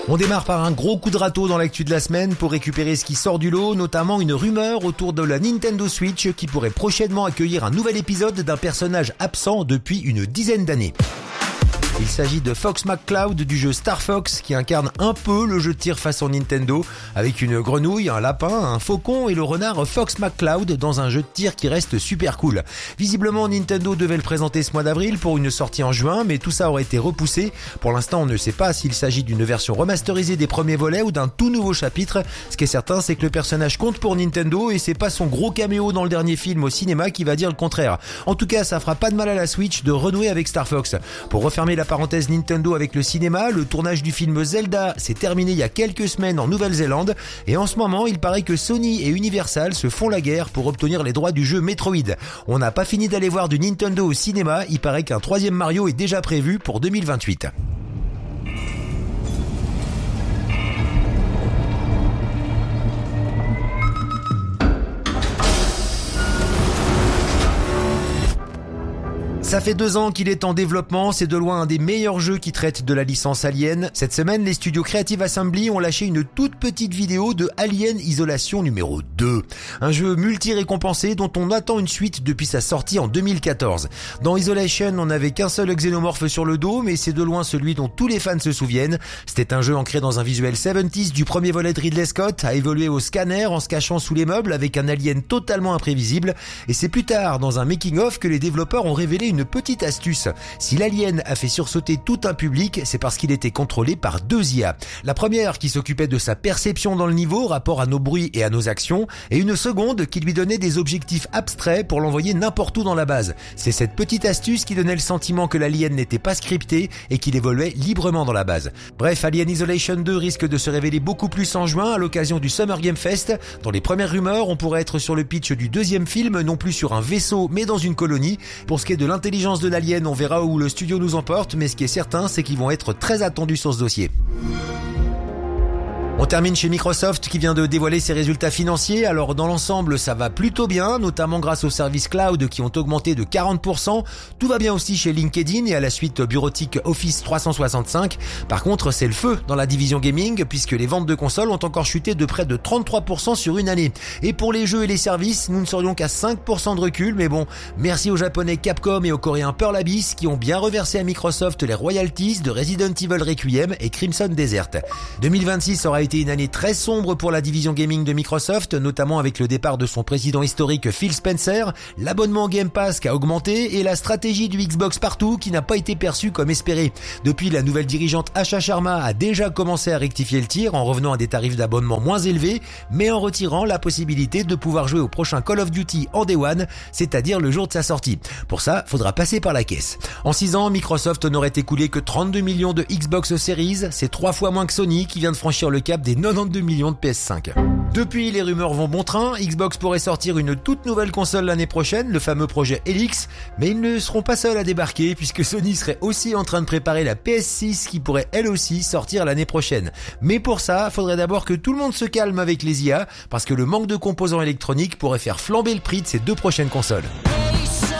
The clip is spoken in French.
On démarre par un gros coup de râteau dans l'actu de la semaine pour récupérer ce qui sort du lot, notamment une rumeur autour de la Nintendo Switch qui pourrait prochainement accueillir un nouvel épisode d'un personnage absent depuis une dizaine d'années. Il s'agit de Fox McCloud du jeu Star Fox qui incarne un peu le jeu de tir façon Nintendo avec une grenouille, un lapin, un faucon et le renard Fox McCloud dans un jeu de tir qui reste super cool. Visiblement Nintendo devait le présenter ce mois d'avril pour une sortie en juin mais tout ça aurait été repoussé. Pour l'instant on ne sait pas s'il s'agit d'une version remasterisée des premiers volets ou d'un tout nouveau chapitre. Ce qui est certain c'est que le personnage compte pour Nintendo et c'est pas son gros caméo dans le dernier film au cinéma qui va dire le contraire. En tout cas ça fera pas de mal à la Switch de renouer avec Star Fox. Pour refermer la parenthèse Nintendo avec le cinéma, le tournage du film Zelda s'est terminé il y a quelques semaines en Nouvelle-Zélande et en ce moment il paraît que Sony et Universal se font la guerre pour obtenir les droits du jeu Metroid. On n'a pas fini d'aller voir du Nintendo au cinéma, il paraît qu'un troisième Mario est déjà prévu pour 2028. Ça fait 2 ans qu'il est en développement, c'est de loin un des meilleurs jeux qui traite de la licence Alien. Cette semaine, les studios Creative Assembly ont lâché une toute petite vidéo de Alien Isolation numéro 2. Un jeu multi-récompensé dont on attend une suite depuis sa sortie en 2014. Dans Isolation, on n'avait qu'un seul xénomorphe sur le dos, mais c'est de loin celui dont tous les fans se souviennent. C'était un jeu ancré dans un visuel 70s du premier volet de Ridley Scott, à évoluer au scanner en se cachant sous les meubles avec un alien totalement imprévisible. Et c'est plus tard, dans un making-of, que les développeurs ont révélé une petite astuce. Si l'alien a fait sursauter tout un public, c'est parce qu'il était contrôlé par 2 IA. La première qui s'occupait de sa perception dans le niveau, rapport à nos bruits et à nos actions, et une seconde qui lui donnait des objectifs abstraits pour l'envoyer n'importe où dans la base. C'est cette petite astuce qui donnait le sentiment que l'alien n'était pas scripté et qu'il évoluait librement dans la base. Bref, Alien Isolation 2 risque de se révéler beaucoup plus en juin à l'occasion du Summer Game Fest. Dans les premières rumeurs, on pourrait être sur le pitch du 2e film, non plus sur un vaisseau mais dans une colonie. Pour ce qui est de l'intelligence de l'alien, on verra où le studio nous emporte, mais ce qui est certain, c'est qu'ils vont être très attendus sur ce dossier. On termine chez Microsoft qui vient de dévoiler ses résultats financiers. Alors dans l'ensemble ça va plutôt bien, notamment grâce aux services cloud qui ont augmenté de 40%. Tout va bien aussi chez LinkedIn et à la suite bureautique Office 365. Par contre c'est le feu dans la division gaming puisque les ventes de consoles ont encore chuté de près de 33% sur une année. Et pour les jeux et les services, nous ne serions qu'à 5% de recul, mais bon, merci aux japonais Capcom et aux coréens Pearl Abyss qui ont bien reversé à Microsoft les royalties de Resident Evil Requiem et Crimson Desert. 2026 aura été une année très sombre pour la division gaming de Microsoft, notamment avec le départ de son président historique Phil Spencer, l'abonnement Game Pass qui a augmenté et la stratégie du Xbox partout qui n'a pas été perçue comme espéré. Depuis, la nouvelle dirigeante Asha Sharma a déjà commencé à rectifier le tir en revenant à des tarifs d'abonnement moins élevés, mais en retirant la possibilité de pouvoir jouer au prochain Call of Duty en Day One, c'est-à-dire le jour de sa sortie. Pour ça, faudra passer par la caisse. En 6 ans, Microsoft n'aurait écoulé que 32 millions de Xbox Series, c'est 3 fois moins que Sony qui vient de franchir le cap des 92 millions de PS5. Depuis, les rumeurs vont bon train, Xbox pourrait sortir une toute nouvelle console l'année prochaine, le fameux projet Helix, mais ils ne seront pas seuls à débarquer puisque Sony serait aussi en train de préparer la PS6 qui pourrait elle aussi sortir l'année prochaine. Mais pour ça, faudrait d'abord que tout le monde se calme avec les IA parce que le manque de composants électroniques pourrait faire flamber le prix de ces 2 prochaines consoles.